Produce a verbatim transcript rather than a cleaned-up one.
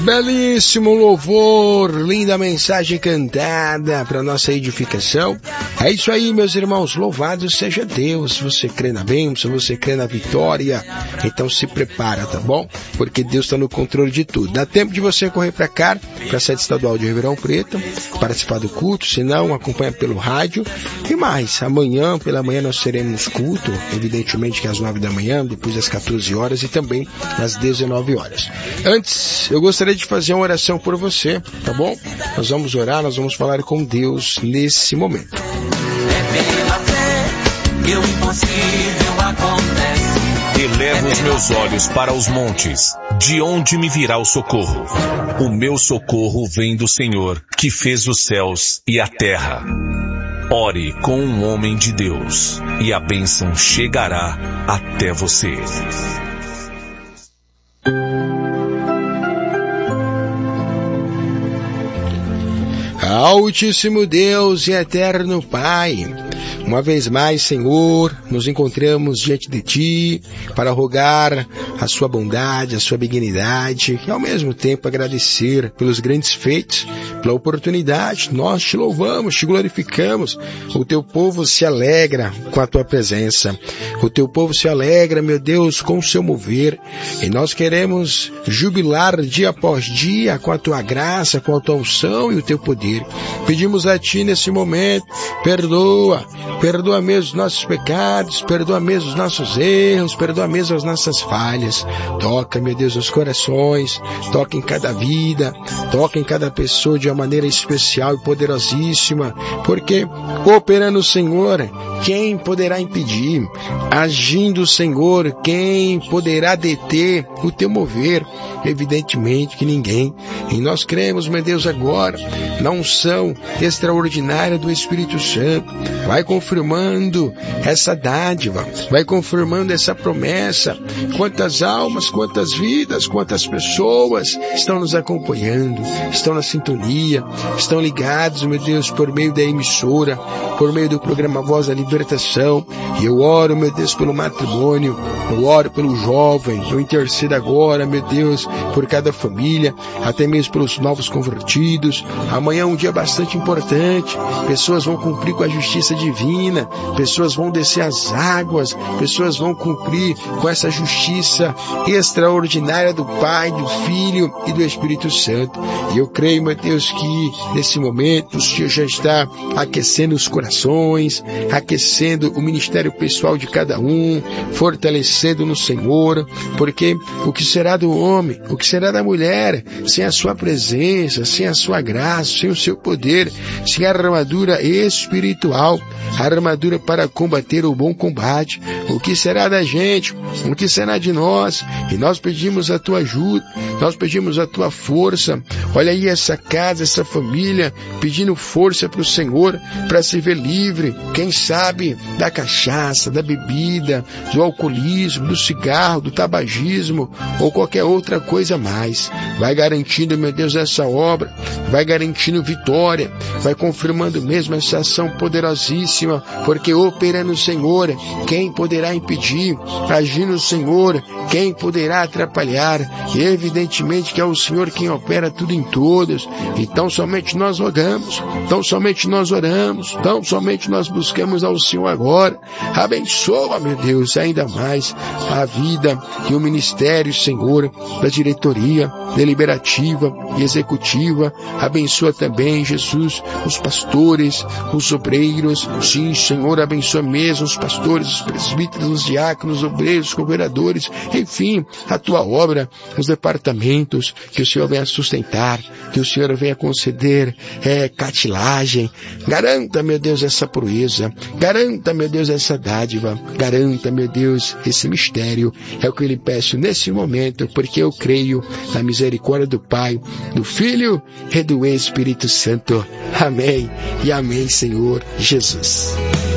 Belíssimo louvor, linda mensagem cantada para nossa edificação. É isso aí, meus irmãos, louvado seja Deus. Se você crê na bênção, se você crê na vitória, então se prepara, tá bom? Porque Deus está no controle de tudo. Dá tempo de você correr para cá, para a sede estadual de Ribeirão Preto, participar do culto, se não, acompanha pelo rádio. E mais, amanhã, pela manhã nós teremos culto, evidentemente que às nove da manhã, depois às quatorze horas e também às dezenove horas. Antes, eu gostaria de fazer uma oração por você, tá bom? Nós vamos orar, nós vamos falar com Deus nesse momento. É pela fé que o impossível acontece. Elevo os meus olhos para os montes, de onde me virá o socorro? O meu socorro vem do Senhor, que fez os céus e a terra. Ore com um homem de Deus, e a bênção chegará até você. Altíssimo Deus e eterno Pai, uma vez mais, Senhor, nos encontramos diante de Ti para rogar a Sua bondade, a Sua benignidade e ao mesmo tempo agradecer pelos grandes feitos, pela oportunidade. Nós Te louvamos, Te glorificamos. O Teu povo se alegra com a Tua presença. O Teu povo se alegra, meu Deus, com o Seu mover. E nós queremos jubilar dia após dia com a Tua graça, com a Tua unção e o Teu poder. Pedimos a Ti nesse momento, perdoa, perdoa mesmo os nossos pecados, perdoa mesmo os nossos erros, perdoa mesmo as nossas falhas. Toca, meu Deus, os corações, toca em cada vida, toca em cada pessoa de uma maneira especial e poderosíssima, porque operando o Senhor, quem poderá impedir? Agindo o Senhor, quem poderá deter o Teu mover? Evidentemente que ninguém. E nós cremos, meu Deus, agora, na unção extraordinária do Espírito Santo. Vai confirmando essa dádiva, vai confirmando essa promessa. Quantas almas, quantas vidas, quantas pessoas estão nos acompanhando, estão na sintonia, estão ligados, meu Deus, por meio da emissora, por meio do programa Voz da Libertação. E eu oro, meu Deus, pelo matrimônio, eu oro pelo jovem, eu intercedo agora, meu Deus, por cada família, até mesmo pelos novos convertidos. Amanhã é um dia bastante importante, pessoas vão cumprir com a justiça divina, pessoas vão descer as águas, pessoas vão cumprir com essa justiça extraordinária do Pai, do Filho e do Espírito Santo. E eu creio, meu Deus, que nesse momento o Senhor já está aquecendo os corações, aquecendo o ministério pessoal de cada um, fortalecendo no Senhor, porque o que será do homem, o que será da mulher, sem a sua presença, sem a sua graça, sem o seu poder, sem a armadura espiritual, a armadura para combater o bom combate? O que será da gente? O que será de nós? E nós pedimos a Tua ajuda, nós pedimos a Tua força. Olha aí essa casa, essa família, pedindo força para o Senhor, para se ver livre, quem sabe, da cachaça, da bebida, do alcoolismo, do cigarro, do tabagismo, ou qualquer outra coisa mais. Vai garantindo, meu Deus, essa obra, vai garantindo vitória, vai confirmando mesmo essa ação poderosíssima, porque operando o Senhor, quem poderá impedir? Agindo o Senhor, quem poderá atrapalhar? E evidentemente que é o Senhor quem opera tudo em todos. Então somente nós rogamos, então somente nós oramos, então somente nós buscamos ao Senhor agora. Abençoa, meu Deus, ainda mais a vida e o ministério, Senhor, da diretoria deliberativa e executiva. Abençoa também, Jesus, os pastores, os obreiros. Sim, Senhor, abençoa mesmo os pastores, os presbíteros, os diáconos, os obreiros, os governadores, enfim, a Tua obra, os departamentos, que o Senhor venha sustentar, que o Senhor venha conceder é, catilagem. Garanta, meu Deus, essa proeza, garanta, meu Deus, essa dádiva, garanta, meu Deus, esse mistério. É o que eu lhe peço nesse momento, porque eu creio na misericórdia do Pai, do Filho e do Espírito Santo. Amém e amém, Senhor Jesus.